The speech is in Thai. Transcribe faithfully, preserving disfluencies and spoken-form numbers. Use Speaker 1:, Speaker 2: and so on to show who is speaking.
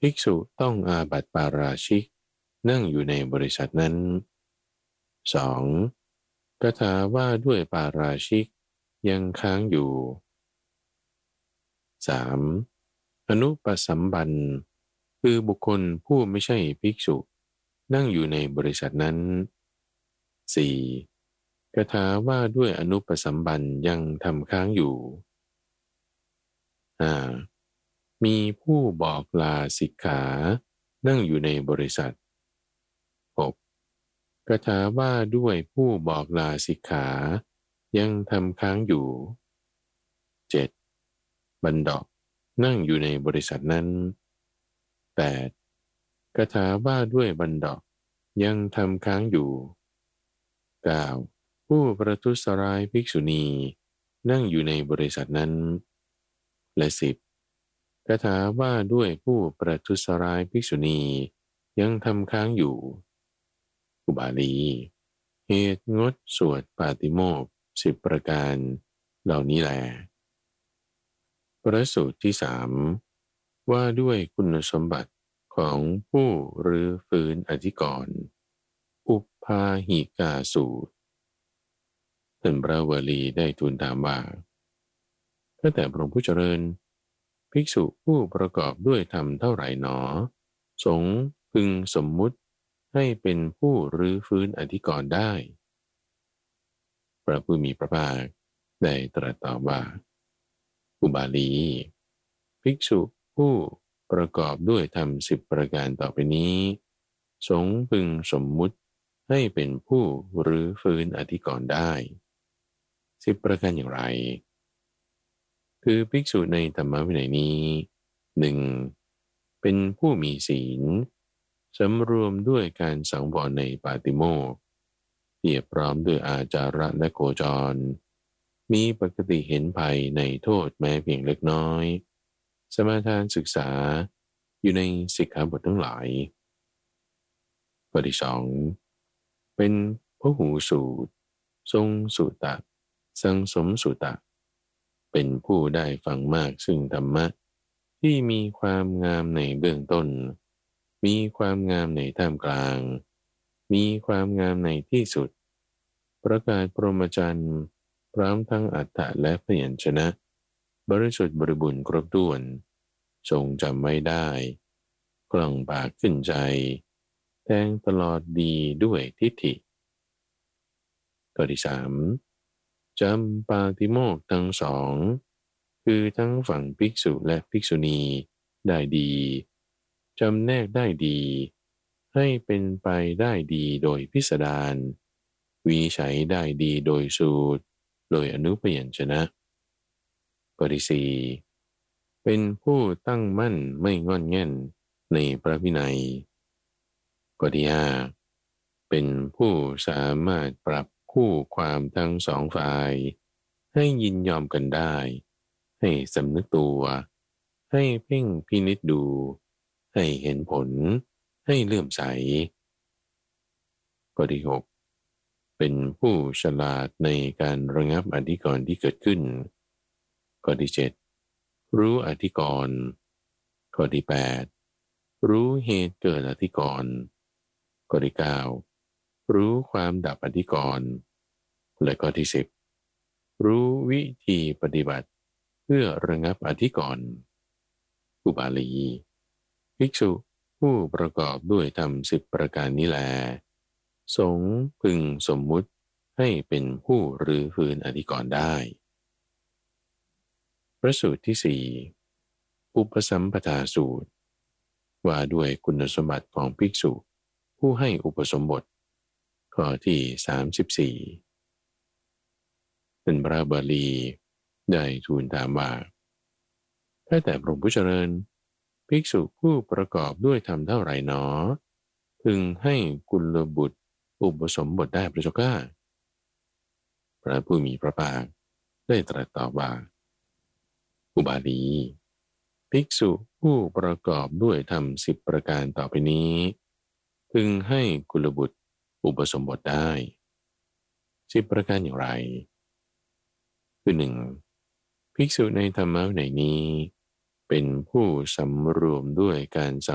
Speaker 1: ภิกษุต้องอาบัติปาราชิกนั่งอยู่ในบริษัทนั้น สอง. คาถาว่าด้วยปาราชิกยังค้างอยู่ สาม. อนุปสัมบันคือบุคคลผู้ไม่ใช่ภิกษุนั่งอยู่ในบริษัทนั้น สี่. คาถาว่าด้วยอนุปสัมบันยังทำค้างอยู่ ห้า. มีผู้บอกลาสิกขานั่งอยู่ในบริษัท หก. คาถาว่าด้วยผู้บอกลาสิกขายังทำค้างอยู่ เจ็ด. บัณฑิตนั่งอยู่ในบริษัทนั้น แปด. คาถาว่าด้วยบัณฑิตยังทำค้างอยู่ เก้า. ผู้ประทุษร้ายภิกษุณีนั่งอยู่ในบริษัทนั้น และสิบ. คาถาว่าด้วยผู้ประทุษร้ายภิกษุณียังทำค้างอยู่อุบาลี เหตุงดสวดปาติโมกข์สิบประการเหล่านี้แลพระสูตรที่สามว่าด้วยคุณสมบัติของผู้รื้อฟื้นอธิกรณ์อุปพาหิกาสูตรท่านพระวลีได้ทูลถามว่าข้าแต่พระองค์ผู้เจริญภิกษุผู้ประกอบด้วยธรรมเท่าไหร่หนอสงฆ์พึงสมมุติให้เป็นผู้รื้อฟื้นอธิกรณ์ได้พระผู้มีพระภาคได้ตรัสตอบว่าอุบาลีภิกษุผู้ประกอบด้วยธรรมสิบประการต่อไปนี้สงฆ์พึงสมมุติให้เป็นผู้รื้อฟื้นอธิกรณ์ได้สิบประการอย่างไรคือภิกษุในธรรมวินัยนี้หนึ่งเป็นผู้มีศีลสำรวมด้วยการสังวรในปาติโมกข์เพียบพร้อมด้วยอาจาระและโคจรมีปกติเห็นภัยในโทษแม้เพียงเล็กน้อยสมาทานศึกษาอยู่ในสิกขาบททั้งหลายข้อที่สองเป็นพหูสูตรทรงสุตะสังสมสุตะเป็นผู้ได้ฟังมากซึ่งธรรมะที่มีความงามในเบื้องต้นมีความงามในท่ามกลางมีความงามในที่สุดประกาศพรหมจรรย์พร้อมทั้งอัฏฐะและพยัญชนะบริสุทธิ์บริบูรณ์ครบถ้วนทรงจำไม่ได้กล่องปากขึ้นใจแทงตลอดดีด้วยทิฏฐิข้อที่สามจำปาติโมกข์ทั้งสองคือทั้งฝั่งภิกษุและภิกษุณีได้ดีจำแนกได้ดีให้เป็นไปได้ดีโดยพิสดารวินิจฉัยได้ดีโดยสูตรโดยอนุพยัญชนะข้อที่สี่เป็นผู้ตั้งมั่นไม่งอนแง่นในพระวินัยข้อที่ห้าเป็นผู้สามารถปรับคู่ความทั้งสองฝ่ายให้ยินยอมกันได้ให้สำนึกตัวให้เพ่งพินิจดูให้เห็นผลให้เลื่อมใสข้อที่หกเป็นผู้ฉลาดในการระงับอธิกรณ์ที่เกิดขึ้นข้อที่เจ็ดรู้อธิกรณ์ข้อที่แปดรู้เหตุเกิดอธิกรณ์ข้อที่เก้ารู้ความดับอธิกรณ์และข้อที่สิบรู้วิธีปฏิบัติเพื่อระงับอธิกรณ์อุบาลีภิกษุผู้ประกอบด้วยธรรมสิบประการนี้แลสงฆ์พึงสมมุติให้เป็นผู้รื้อฟื้นอธิกรณ์ได้พระสูตรที่สี่อุปสัมปทาสูตรว่าด้วยคุณสมบัติของภิกษุผู้ให้อุปสมบทข้อที่สามสิบสี่ท่านพระบาลีได้ทูลถามว่าข้าแต่พระองค์ผู้เจริญภิกษุผู้ประกอบด้วยธรรมเท่าไหร่หนอพึงให้กุลบุตรอุปสมบทได้พระเจ้าข้าพระผู้มีพระภาคได้ตรัสตอบว่าอุบาลีภิกษุผู้ประกอบด้วยธรรมสิบประการต่อไปนี้พึงให้กุลบุตรอุปสมบทได้สิบประการอย่างไรคือหนึ่งภิกษุในธรรมะวินัยนี้เป็นผู้สำรวมด้วยการ